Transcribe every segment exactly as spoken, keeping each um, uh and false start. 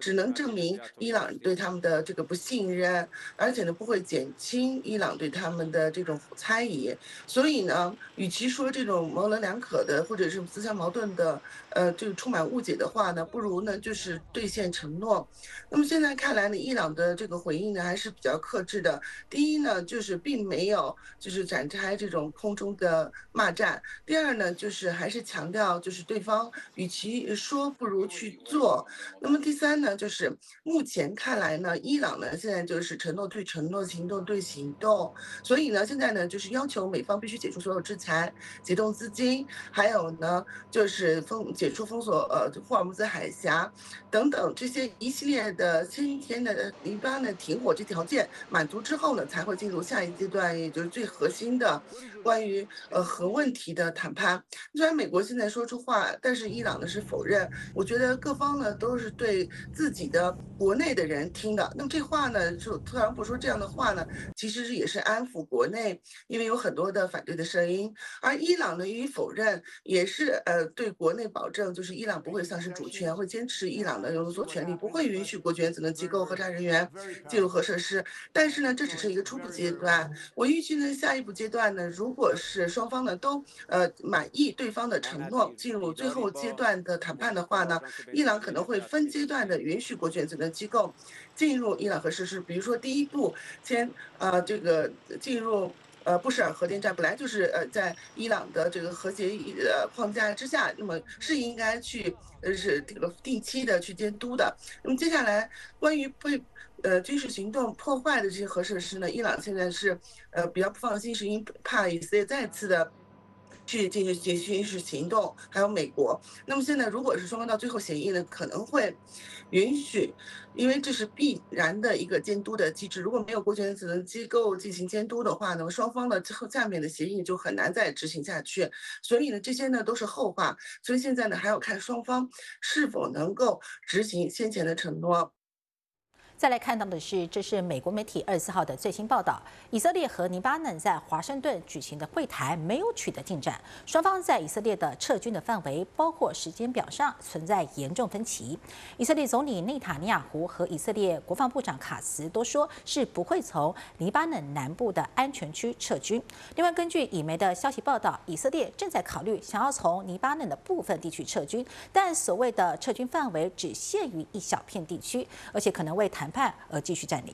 只能证明伊朗对他们的这个不信任，而且呢不会减轻伊朗对他们的这种猜疑。所以呢，与其说这种模棱两可的或者是自相矛盾的，呃，这个充满误解的话呢，不如呢就是兑现承诺。那么现在看来呢，伊朗的这个回应呢还是比较克制的。第一呢，就是并没有就是展开这种空中的骂战；第二呢，就是还是强调就是对方与其说不如去做。那么第三呢，就是目前看来呢，伊朗呢现在就是承诺对承诺，行动对行动，所以呢，现在呢就是要求美方必须解除所有制裁，解冻资金，还有呢就是封解除封锁呃霍尔木兹海峡等等这些一系列的先天的黎巴嫩停火这条件满足之后呢，才会进入下一阶段，也就是最核心的关于呃核问题的谈判。虽然美国现在说出话，但是伊朗呢是否认。我觉得各方呢都是对自己的国内的人听的。那么这话呢，就特朗普说这样的话呢，其实是也是安抚国内，因为有很多的反对的声音。而伊朗呢予以否认，也是呃对国内保证，就是伊朗不会丧失主权，会坚持伊朗的有所权利，不会允许国际原子能机构核查人员进入核设施。但是呢，这只是一个初步阶段。我预计呢，下一步阶段呢，如果是双方呢都呃满意对方的承诺，进入最后阶段的谈判的话呢，伊朗可能会分阶段的允许国际原子能机构进入伊朗核设施。比如说，第一步先呃这个进入。呃，布什尔核电站本来就是呃在伊朗的这个核协议呃框架之下，那么是应该去呃是这个定期的去监督的。那么接下来关于被呃军事行动破坏的这些核设施呢，伊朗现在是呃比较不放心，是因怕以色列再次的去进行军军事行动，还有美国。那么现在如果是双方到最后协议呢，可能会允许，因为这是必然的一个监督的机制。如果没有国际原子能机构进行监督的话呢，双方的之后下面的协议就很难再执行下去。所以呢，这些呢都是后话。所以现在呢，还要看双方是否能够执行先前的承诺。 再来看到的是，这是美国媒体二十四号的最新报道：以色列和黎巴嫩在华盛顿举行的会谈没有取得进展，双方在以色列的撤军的范围，包括时间表上存在严重分歧。以色列总理内塔尼亚胡和以色列国防部长卡茨都说是不会从黎巴嫩南部的安全区撤军。另外，根据以媒的消息报道，以色列正在考虑想要从黎巴嫩的部分地区撤军，但所谓的撤军范围只限于一小片地区，而且可能为谈判而继续占领。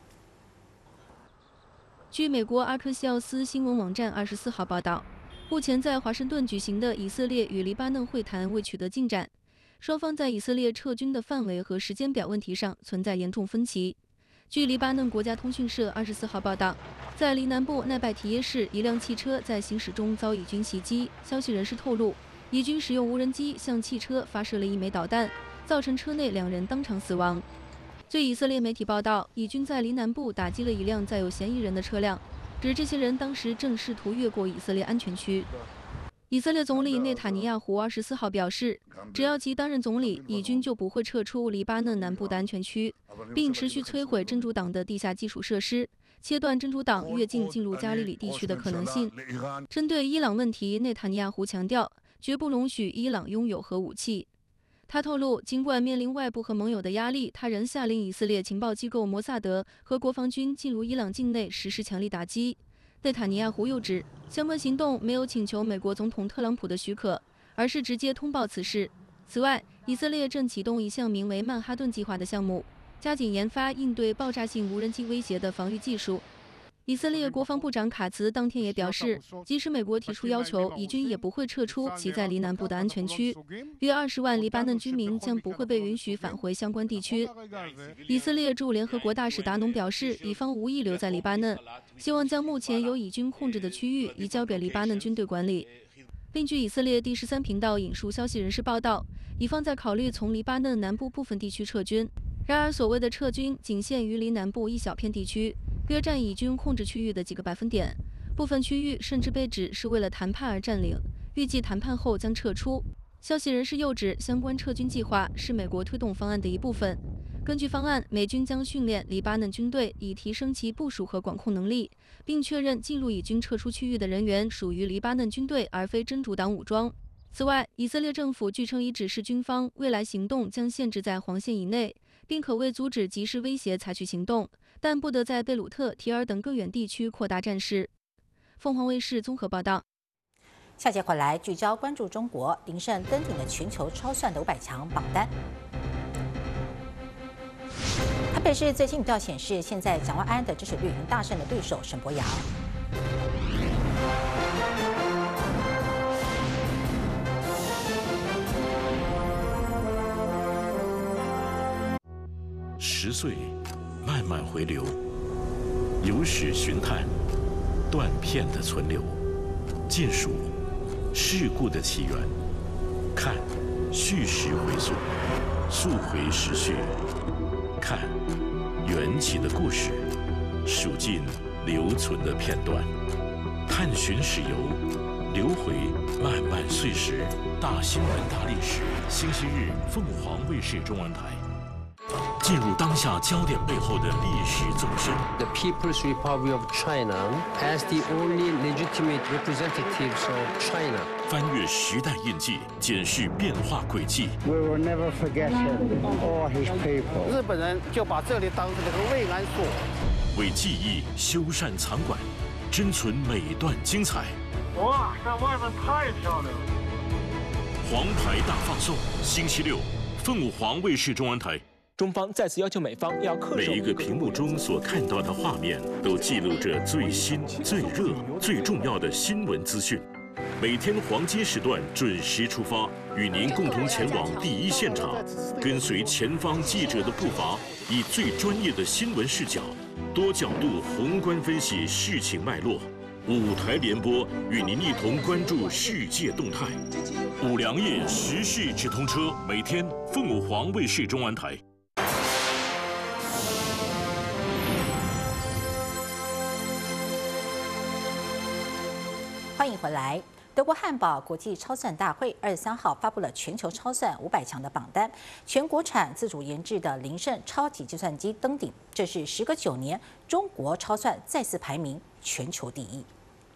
据美国阿克西奥斯新闻网站二十四号报道，目前在华盛顿举行的以色列与黎巴嫩会谈未取得进展，双方在以色列撤军的范围和时间表问题上存在严重分歧。据黎巴嫩国家通讯社二十四号报道，在黎南部奈拜提耶市，一辆汽车在行驶中遭以军袭击。消息人士透露，以军使用无人机向汽车发射了一枚导弹，造成车内两人当场死亡。据以色列媒体报道，以军在黎南部打击了一辆载有嫌疑人的车辆，指这些人当时正试图越过以色列安全区。以色列总理内塔尼亚胡二十四号表示，只要其担任总理，以军就不会撤出黎巴嫩南部的安全区，并持续摧毁真主党的地下基础设施，切断真主党越境进入加利里地区的可能性。针对伊朗问题，内塔尼亚胡强调，绝不容许伊朗拥有核武器。他透露，尽管面临外部和盟友的压力，他仍下令以色列情报机构摩萨德和国防军进入伊朗境内实施强力打击。内塔尼亚胡又指，相关行动没有请求美国总统特朗普的许可，而是直接通报此事。此外，以色列正启动一项名为曼哈顿计划的项目，加紧研发应对爆炸性无人机威胁的防御技术。以色列国防部长卡茨当天也表示，即使美国提出要求，以军也不会撤出其在黎南部的安全区。约二十万黎巴嫩居民将不会被允许返回相关地区。以色列驻联合国大使达农表示，以方无意留在黎巴嫩，希望将目前由以军控制的区域移交给黎巴嫩军队管理。另据以色列第十三频道引述消息人士报道，以方在考虑从黎巴嫩南部部分地区撤军。然而，所谓的撤军仅限于黎南部一小片地区，约占以军控制区域的几个百分点。部分区域甚至被指是为了谈判而占领，预计谈判后将撤出。消息人士又指，相关撤军计划是美国推动方案的一部分。根据方案，美军将训练黎巴嫩军队，以提升其部署和管控能力，并确认进入以军撤出区域的人员属于黎巴嫩军队，而非真主党武装。此外，以色列政府据称已指示军方，未来行动将限制在黄线以内， 并可为阻止即时威胁采取行动，但不得在贝鲁特、提尔等更远地区扩大战事。凤凰卫视综合报道。 下节回来聚焦关注中国，林胜登顶了全球超算的五百强榜单。台北市最新民调显示，现在蒋万安的支持率大胜的对手沈伯洋。 十岁，慢慢回流，有史寻探，断片的存留，见数。事故的起源，看叙事回溯，溯回时序，看缘起的故事，数尽留存的片段，探寻史游，流回漫漫岁时。大新闻大历史，星期日凤凰卫视中文台。进入当下焦点背后的历史纵深。 The People's Republic of China as the only legitimate representatives of China. 翻越时代印记，检视变化轨迹。 We will never forget him or his people. 日本人就把这里当成了个慰安所， 为记忆修缮藏馆，珍存每段精彩。 哇，在外面太漂亮了！ 黄牌大放送，星期六，凤凰卫视中文台。 中方再次要求美方要恪守。 每一个屏幕中所看到的画面，都记录着最新、最热、最重要的新闻资讯。每天黄金时段准时出发，与您共同前往第一现场，跟随前方记者的步伐，以最专业的新闻视角，多角度宏观分析事情脉络。五台联播，与您一同关注世界动态。五粮液时事直通车，每天凤凰卫视中文台。 欢迎回来。德国汉堡国际超算大会二十三号发布了全球超算五百强的榜单，全国产自主研制的林胜超级计算机登顶，这是时隔九年，中国超算再次排名全球第一。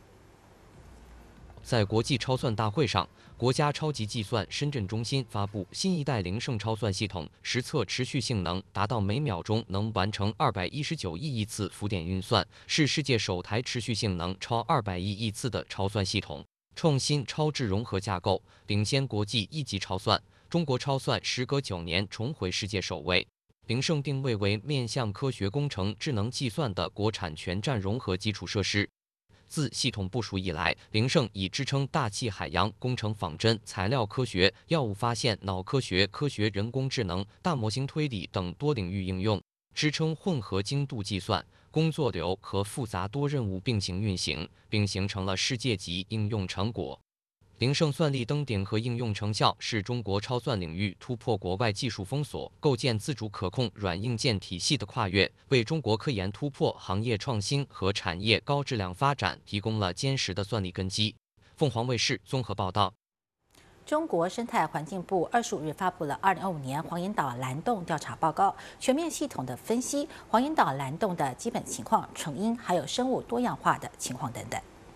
在国际超算大会上，国家超级计算深圳中心发布新一代林胜超算系统，实测持续性能达到每秒钟能完成二百一十九亿亿次浮点运算，是世界首台持续性能超二百亿亿次的超算系统。创新超智融合架构，领先国际一级超算。中国超算时隔九年重回世界首位。林胜定位为面向科学工程、智能计算的国产全站融合基础设施。自系统部署以来，林胜已支撑大气海洋、工程仿真、材料科学、药物发现、脑科学、科学人工智能、大模型推理等多领域应用，支撑混合精度计算、工作流和复杂多任务并行运行，并形成了世界级应用成果。林胜算力登顶和应用成效是中国超算领域突破国外技术封锁、构建自主可控软硬件体系的跨越，为中国科研突破、行业创新和产业高质量发展提供了坚实的算力根基。凤凰卫视综合报道。 中国生态环境部二十五日发布了二零二五年黄岩岛蓝洞调查报告，全面系统的分析黄岩岛蓝洞的基本情况、成因，还有生物多样化的情况等等。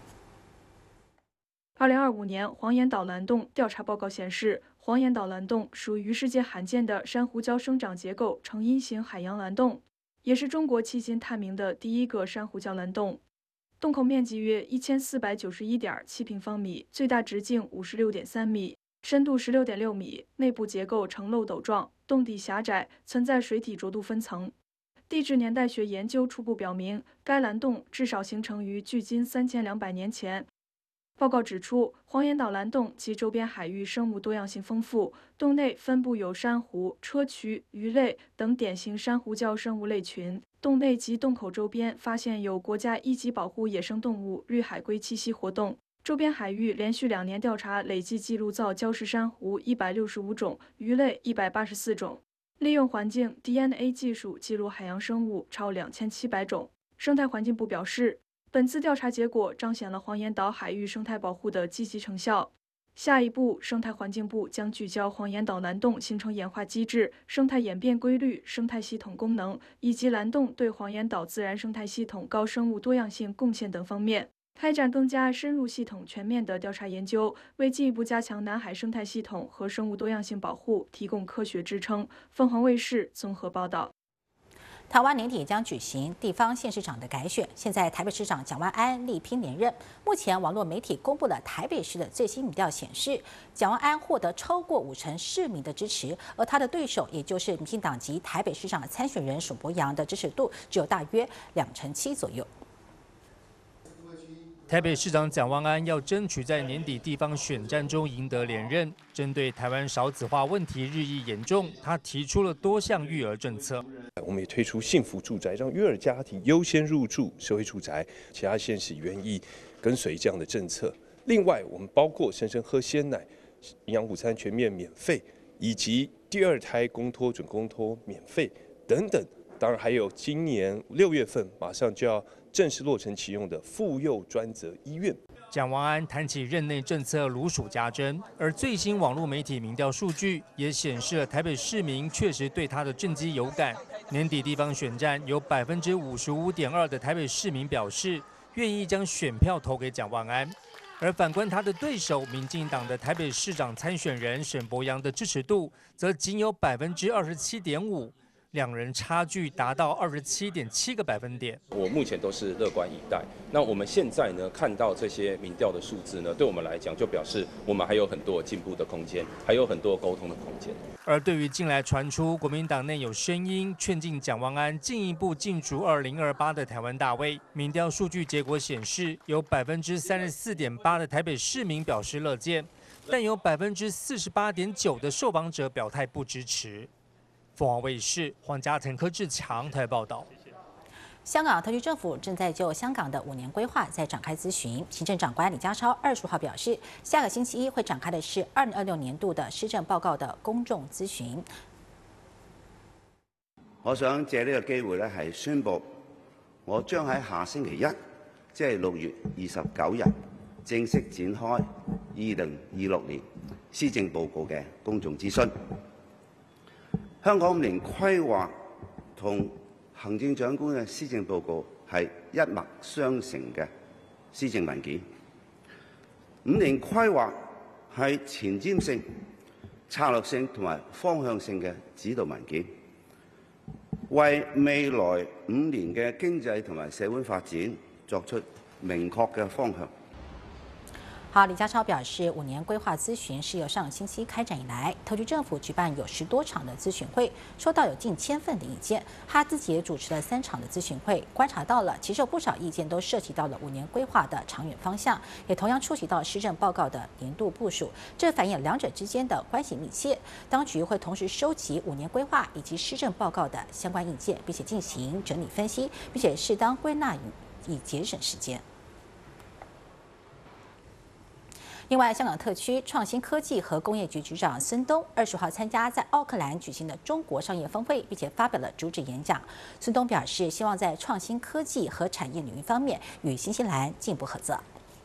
二零二五年黄岩岛蓝洞调查报告显示，黄岩岛蓝洞属于世界罕见的珊瑚礁生长结构成因型海洋蓝洞，也是中国迄今探明的第一个珊瑚礁蓝洞。洞口面积约一千四百九十一点七平方米，最大直径五十六点三米，深度十六点六米，内部结构呈漏斗状，洞底狭窄，存在水体浊度分层。地质年代学研究初步表明，该蓝洞至少形成于距今三千两百年前。报告指出，黄岩岛蓝洞及周边海域生物多样性丰富，洞内分布有珊瑚、砗磲、鱼类等典型珊瑚礁生物类群。洞内及洞口周边发现有国家一级保护野生动物绿海龟栖息活动。周边海域连续两年调查，累计记录造礁石珊瑚一百六十五种，鱼类一百八十四种。利用环境 D N A 技术记录海洋生物超两千七百种。生态环境部表示，本次调查结果彰显了黄岩岛海域生态保护的积极成效。下一步，生态环境部将聚焦黄岩岛蓝洞形成演化机制、生态演变规律、生态系统功能以及蓝洞对黄岩岛自然生态系统高生物多样性贡献等方面， 开展更加深入、系统、全面的调查研究，为进一步加强南海生态系统和生物多样性保护提供科学支撑。凤凰卫视综合报道。 台湾年底将举行地方县市长的改选，现在台北市长蒋万安力拼连任。目前网络媒体公布了台北市的最新民调显示，蒋万安获得超过五成市民的支持，而他的对手也就是民进党籍台北市长参选人沈伯洋的支持度只有大约两成七左右。 台北市长蒋万安要争取在年底地方选战中赢得连任。针对台湾少子化问题日益严重，他提出了多项育儿政策。 我们也推出幸福住宅，让育儿家庭优先入住社会住宅，其他县市愿意跟随这样的政策。另外，我们包括生生喝鲜奶、营养午餐全面免费，以及第二胎公托、准公托免费等等。当然，还有今年六月份马上就要正式落成启用的妇幼专责医院。 蒋万安谈起任内政策如数家珍，而最新网络媒体民调数据也显示了台北市民确实对他的政绩有感。年底地方选战有百分之五十五点二的台北市民表示愿意将选票投给蒋万安，而反观他的对手民进党的台北市长参选人沈伯洋的支持度则仅有百分之二十七点五。两人差距达到二十七点七个百分点。 我目前都是乐观以待。那我们现在呢，看到这些民调的数字呢，对我们来讲就表示我们还有很多进步的空间，还有很多沟通的空间。 而对于近来传出国民党内有声音劝进蒋万安进一步竞逐二零二八的台湾大位，民调数据结果显示，有百分之三十四点八的台北市民表示乐见，但有百分之四十八点九的受访者表态不支持。凤凰卫视黄家腾、柯志强台报道。 香港特区政府正在就香港的五年规划在展开咨询。行政长官李家超二十号表示，下个星期一会展开的是二零二六年度的施政報告的公眾諮詢。 我想借呢個機會咧，係宣布我將喺下星期一，即係六月二十九日，正式展開二零二六年施政報告嘅公眾諮詢。香港五年規劃同行政長官嘅施政報告係一脈相承嘅施政文件。五年規劃係前瞻性、策略性同埋方向性嘅指導文件，為未來五年嘅經濟同埋社會發展作出明確嘅方向。 好，李家超表示，五年规划咨询是由上星期开展以来，特区政府举办有十多场的咨询会，收到有近千份的意见。他自己也主持了三场的咨询会，观察到了，其实有不少意见都涉及到了五年规划的长远方向，也同样触及到施政报告的年度部署，这反映两者之间的关系密切。当局会同时收集五年规划以及施政报告的相关意见，并且进行整理分析，并且适当归纳以节省时间。另外，香港特区创新科技和工业局局长孙东二十号参加在奥克兰举行的中国商业峰会，并且发表了主旨演讲。孙东表示，希望在创新科技和产业领域方面与新西兰进一步合作。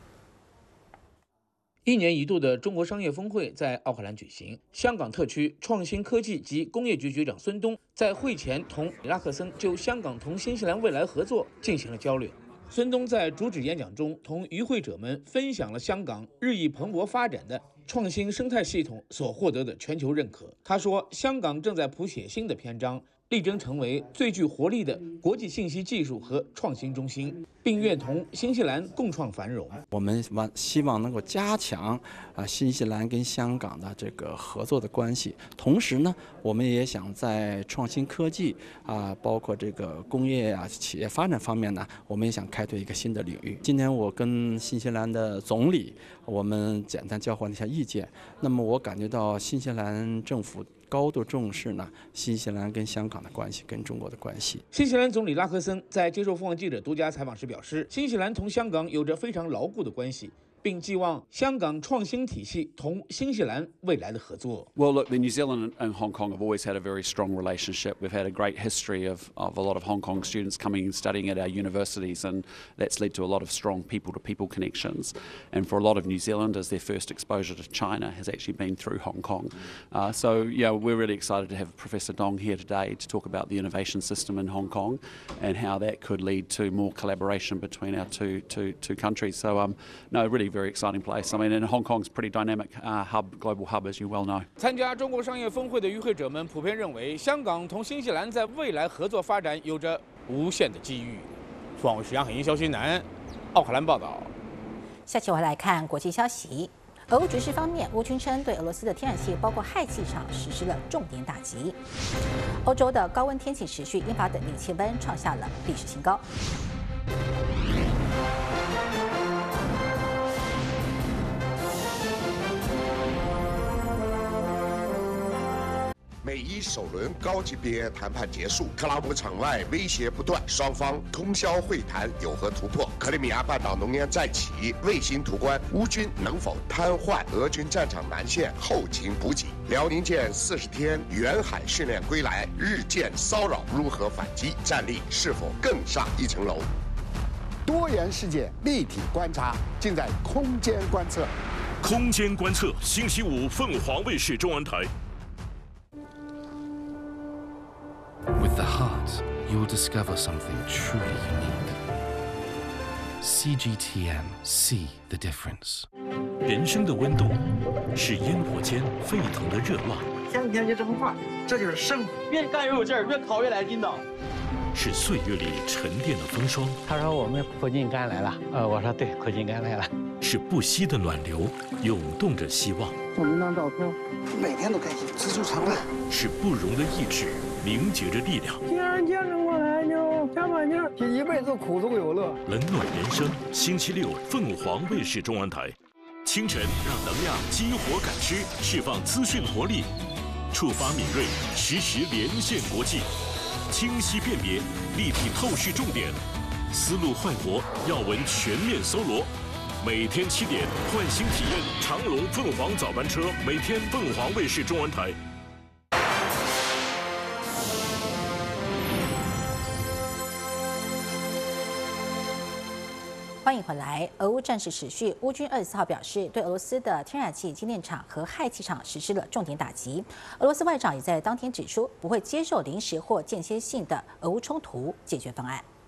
一年一度的中国商业峰会在奥克兰举行，香港特区创新科技及工业局局长孙东在会前同里拉克森就香港同新西兰未来合作进行了交流。孙东在主旨演讲中同与会者们分享了香港日益蓬勃发展的创新生态系统所获得的全球认可。他说，香港正在谱写新的篇章，力争成为最具活力的国际信息技术和创新中心，并愿同新西兰共创繁荣。 我们希望能够加强啊新西兰跟香港的这个合作的关系，同时呢，我们也想在创新科技啊，包括这个工业啊、企业发展方面呢，我们也想开拓一个新的领域。今天我跟新西兰的总理，我们简单交换了一下意见。那么我感觉到新西兰政府高度重视呢新西兰跟香港的关系，跟中国的关系。 新西兰总理拉克森在接受凤凰记者独家采访时表示，新西兰同香港有着非常牢固的关系， 并寄望香港创新体系同新西兰未来的合作。 Well, look, the New Zealand and Hong Kong have always had a very strong relationship. We've had a great history of, of a lot of Hong Kong students coming and studying at our universities, and that's led to a lot of strong people-to-people connections. And for a lot of New Zealanders, their first exposure to China has actually been through Hong Kong. Uh, so, yeah, we're really excited to have Professor Dong here today to talk about the innovation system in Hong Kong and how that could lead to more collaboration between our two, two, two countries. So, um, no, really very exciting place. I mean, and Hong Kong's a pretty dynamic uh, hub, global hub, as you well know. 参加中国商业峰会的与会者们普遍认为，香港同新西兰在未来合作发展有着无限的机遇。凤凰卫视杨海英、肖新南，奥克兰报道。 下期我来看国际消息。俄乌局势方面，乌军称对俄罗斯的天然气，包括氦气厂实施了重点打击。欧洲的高温天气持续，英法等地气温创下了历史新高。 美伊首轮高级别谈判结束，克拉姆场外威胁不断，双方通宵会谈有何突破？克里米亚半岛浓烟再起，卫星图关，乌军能否瘫痪俄军战场南线后勤补给？辽宁舰四十天远海训练归来，日舰骚扰如何反击？战力是否更上一层楼？ 多元世界立体观察，尽在空间观测。 空间观测，星期五凤凰卫视中文台。 With the heart, you'll discover something truly unique. C G T M, see the difference. 人生的温度是烟火间沸腾的热浪。 天天就这么快，这就是生活。越干越有劲儿，越烤越来劲道。 是岁月里沉淀的风霜。 他说我们苦尽甘来了，呃，我说对，苦尽甘来了。 是不息的暖流，涌动着希望。 照那张照片，每天都开心，知足常乐。 是不容的意志，凝结着力量。 既然坚持过来，就加把劲儿，一辈子苦中有乐。 冷暖人生，星期六凤凰卫视中文台，清晨让能量激活感知，释放资讯活力，触发敏锐，实时连线国际，清晰辨别，立体透视重点，思路快活，要闻全面搜罗。每天七点，换新体验长龙凤凰早班车，每天凤凰卫视中文台。 欢迎回来。俄乌战事持续，乌军二十四号表示，对俄罗斯的天然气精炼厂和氦气厂实施了重点打击。俄罗斯外长也在当天指出，不会接受临时或间歇性的俄乌冲突解决方案。